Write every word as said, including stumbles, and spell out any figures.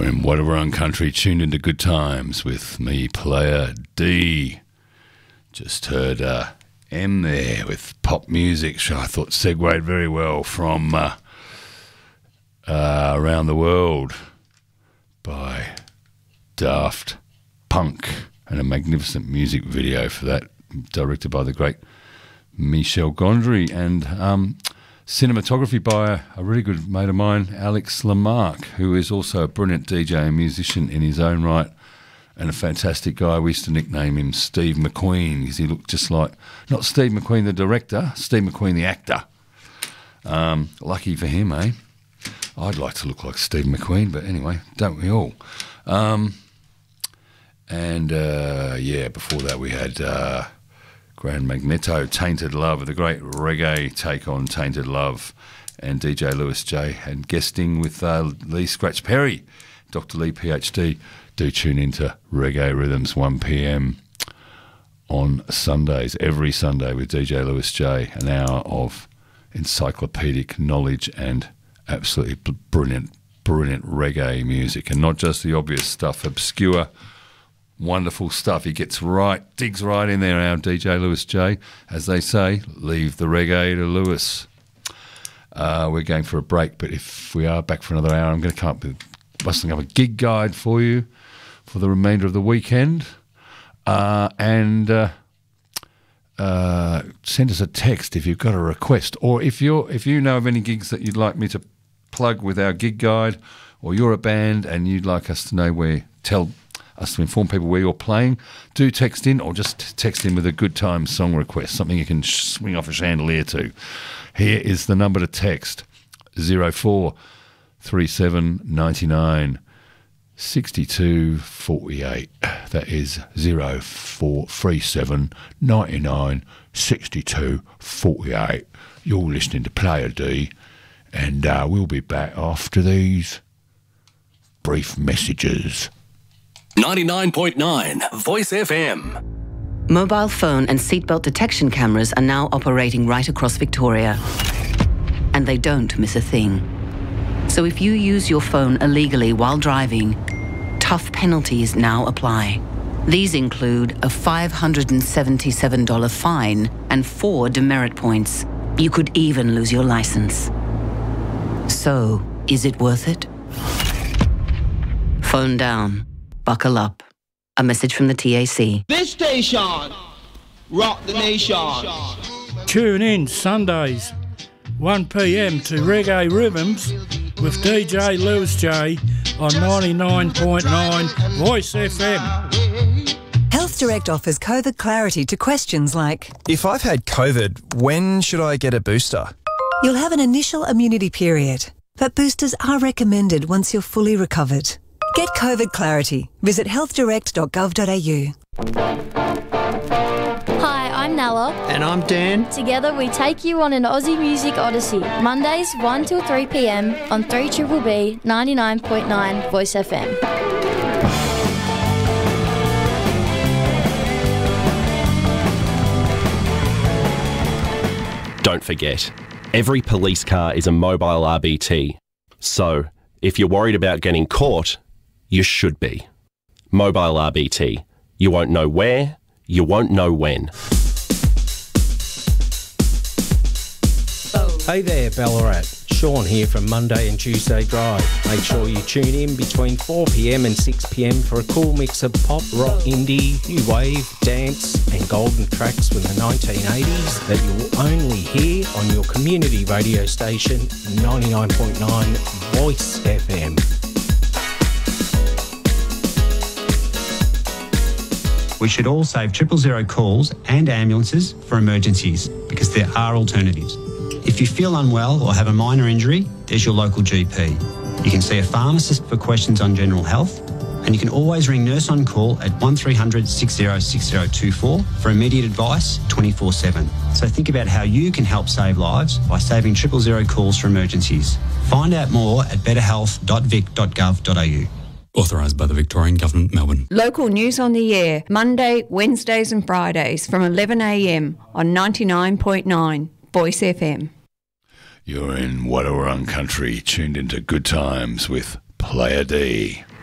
You're in Wadawurrung Country, tuned into Good Times with me, Player D. Just heard uh, M there with pop music, which I thought segued very well from uh, uh, Around the World by Daft Punk, and a magnificent music video for that, directed by the great Michel Gondry, and um, cinematography by a, a really good mate of mine, Alex Lamarck, who is also a brilliant D J and musician in his own right, and a fantastic guy. We used to nickname him Steve McQueen because he looked just like, not Steve McQueen the director, Steve McQueen the actor. Um, lucky for him, eh? I'd like to look like Steve McQueen, but anyway, don't we all? Um, and uh, yeah, before that we had Uh, Grand Magneto, Tainted Love, the great reggae take on Tainted Love, and D J Lewis J, and guesting with uh, Lee Scratch Perry, Doctor Lee PhD. Do tune into Reggae Rhythms, one p.m. on Sundays, every Sunday with D J Lewis J, an hour of encyclopedic knowledge and absolutely brilliant, brilliant reggae music, and not just the obvious stuff, obscure, wonderful stuff. He gets right, digs right in there, our D J Lewis J. As they say, leave the reggae to Lewis. Uh, we're going for a break, but if we are back for another hour, I'm going to come up with, busting up a gig guide for you for the remainder of the weekend. Uh, and uh, uh, send us a text if you've got a request, or if you're if you know of any gigs that you'd like me to plug with our gig guide, or you're a band and you'd like us to know where, tell us to inform people where you're playing, do text in, or just text in with a good time song request, something you can swing off a chandelier to. Here is the number to text: zero four three seven nine nine six two four eight. That is zero four three seven nine nine six two four eight. You're listening to Player D, and uh, we'll be back after these brief messages. ninety-nine point nine Voice F M. Mobile phone and seatbelt detection cameras are now operating right across Victoria. And they don't miss a thing. So if you use your phone illegally while driving, tough penalties now apply. These include a five hundred seventy-seven dollars fine and four demerit points. You could even lose your license. So, is it worth it? Phone down. Buckle up. A message from the T A C. This station, rock the nation. Tune in Sundays, one p.m. to Reggae Rhythms with D J Lewis J on ninety-nine point nine Voice F M. Health Direct offers COVID clarity to questions like, if I've had COVID, when should I get a booster? You'll have an initial immunity period, but boosters are recommended once you're fully recovered. Get COVID clarity. Visit health direct dot gov dot a u. Hi, I'm Nella. And I'm Dan. Together we take you on an Aussie Music Odyssey. Mondays one till three p.m. on three B B B ninety-nine point nine Voice F M. Don't forget, every police car is a mobile R B T. So, if you're worried about getting caught, you should be. Mobile R B T. You won't know where, you won't know when. Hey there, Ballarat. Sean here from Monday and Tuesday Drive. Make sure you tune in between four p.m. and six p.m. for a cool mix of pop, rock, indie, new wave, dance and golden tracks from the nineteen eighties that you'll only hear on your community radio station, ninety-nine point nine Voice F M. We should all save triple zero calls and ambulances for emergencies because there are alternatives. If you feel unwell or have a minor injury, there's your local G P. You can see a pharmacist for questions on general health, and you can always ring Nurse on Call at one three hundred six zero six zero two four for immediate advice twenty-four seven. So think about how you can help save lives by saving triple zero calls for emergencies. Find out more at better health dot vic dot gov dot a u. Authorised by the Victorian Government, Melbourne. Local news on the air, Monday, Wednesdays and Fridays from eleven a.m. on ninety-nine point nine Voice F M. You're in Wadawurrung Country, tuned into Good Times with Player D.